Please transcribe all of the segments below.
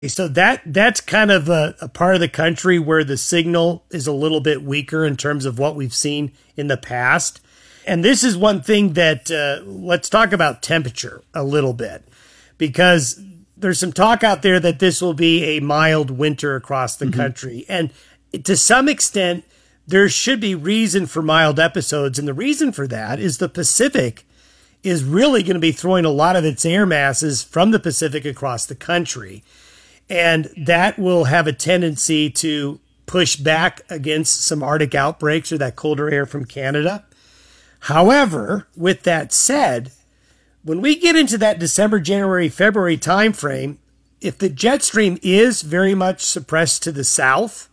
So that's kind of a part of the country where the signal is a little bit weaker in terms of what we've seen in the past. And this is one thing that, let's talk about temperature a little bit, because there's some talk out there that this will be a mild winter across the country. And to some extent, there should be reason for mild episodes. And the reason for that is the Pacific is really going to be throwing a lot of its air masses from the Pacific across the country. And that will have a tendency to push back against some Arctic outbreaks or that colder air from Canada. However, with that said, when we get into that December, January, February timeframe, if the jet stream is very much suppressed to the south,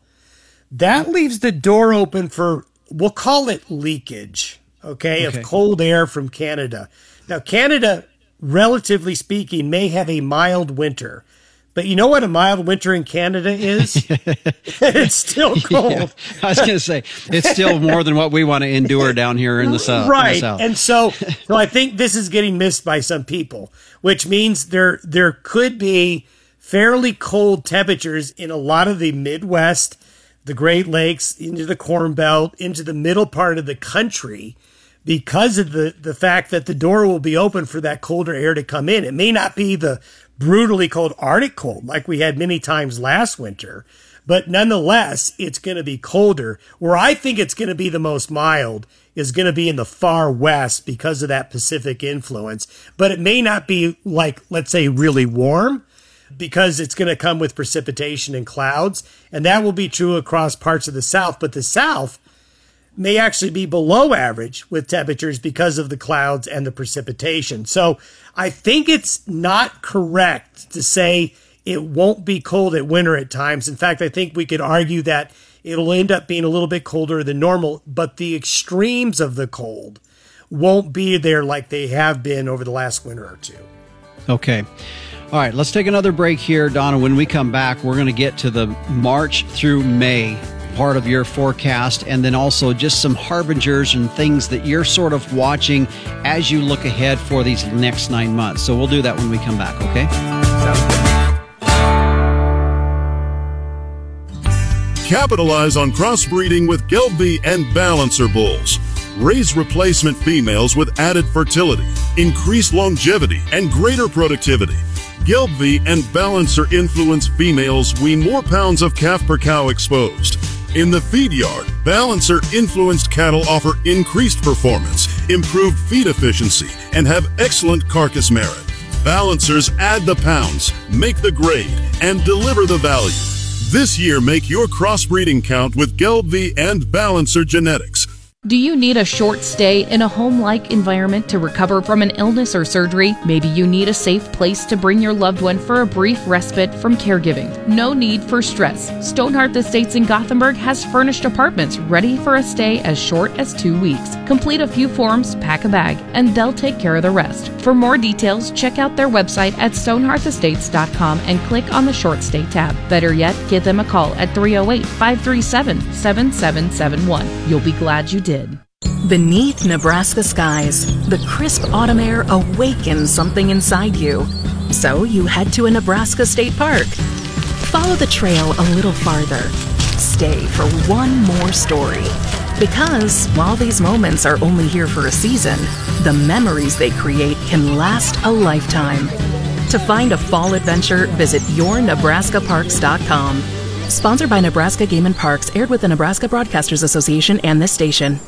that leaves the door open for, we'll call it leakage, okay, of cold air from Canada. Now, Canada, relatively speaking, may have a mild winter. But you know what a mild winter in Canada is? It's still cold. Yeah, I was going to say, it's still more than what we want to endure down here in the south. Right. In the south. And so I think this is getting missed by some people, which means there could be fairly cold temperatures in a lot of the Midwest, the Great Lakes, into the Corn Belt, into the middle part of the country, because of the fact that the door will be open for that colder air to come in. It may not be the brutally cold Arctic cold like we had many times last winter, but nonetheless, it's going to be colder. Where I think it's going to be the most mild is going to be in the far west because of that Pacific influence. But it may not be like, let's say, really warm, because it's going to come with precipitation and clouds. And that will be true across parts of the South. But the South may actually be below average with temperatures because of the clouds and the precipitation. So I think it's not correct to say it won't be cold at winter at times. In fact, I think we could argue that it'll end up being a little bit colder than normal, but the extremes of the cold won't be there like they have been over the last winter or two. Okay. All right, let's take another break here, Donna. When we come back, we're going to get to the March through May part of your forecast, and then also just some harbingers and things that you're sort of watching as you look ahead for these next 9 months. So we'll do that when we come back, okay? Capitalize on crossbreeding with Gelbvieh and Balancer bulls. Raise replacement females with added fertility, increased longevity, and greater productivity. Gelbvieh and Balancer influence females wean more pounds of calf per cow exposed. In the feed yard, Balancer influenced cattle offer increased performance, improved feed efficiency, and have excellent carcass merit. Balancers add the pounds, make the grade, and deliver the value. This year, make your crossbreeding count with Gelbvieh and Balancer genetics. Do you need a short stay in a home-like environment to recover from an illness or surgery? Maybe you need a safe place to bring your loved one for a brief respite from caregiving. No need for stress. Stonehearth Estates in Gothenburg has furnished apartments ready for a stay as short as 2 weeks. Complete a few forms, pack a bag, and they'll take care of the rest. For more details, check out their website at stonehearthestates.com and click on the short stay tab. Better yet, give them a call at 308-537-7771. You'll be glad you did. Beneath Nebraska skies, the crisp autumn air awakens something inside you. So you head to a Nebraska state park. Follow the trail a little farther. Stay for one more story. Because while these moments are only here for a season, the memories they create can last a lifetime. To find a fall adventure, visit yournebraskaparks.com. Sponsored by Nebraska Game and Parks, aired with the Nebraska Broadcasters Association and this station.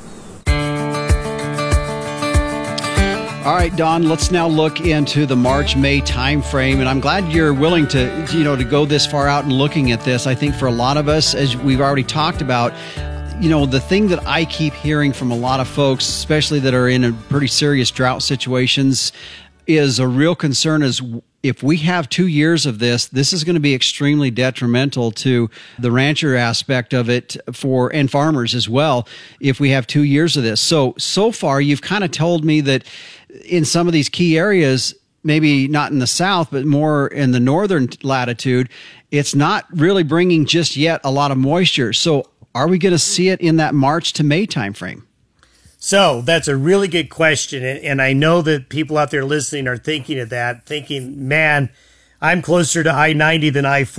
All right, Don, let's now look into the March-May timeframe, and I'm glad you're willing to, to go this far out and looking at this. I think for a lot of us, as we've already talked about, the thing that I keep hearing from a lot of folks, especially that are in a pretty serious drought situations, is a real concern is if we have 2 years of this is going to be extremely detrimental to the rancher aspect of it and farmers as well if we have 2 years of this. So far, you've kind of told me that in some of these key areas, maybe not in the south, but more in the northern latitude, it's not really bringing just yet a lot of moisture. So are we going to see it in that March to May timeframe? So that's a really good question. And I know that people out there listening are thinking of that, thinking, man, I'm closer to I-90 than I-40.